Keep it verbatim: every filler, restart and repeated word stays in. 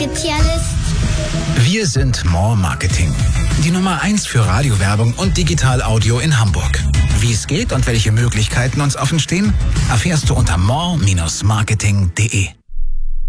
Spezialist. Wir sind More Marketing. Die Nummer eins für Radiowerbung und Digital-Audio in Hamburg. Wie es geht und welche Möglichkeiten uns offen stehen, erfährst du unter more Bindestrich marketing punkt de.